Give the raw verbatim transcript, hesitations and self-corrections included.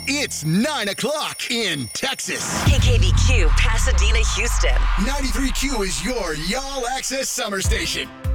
It's nine o'clock in Texas. K K B Q, Pasadena, Houston. ninety-three Q is your Y'all Access Summer Station.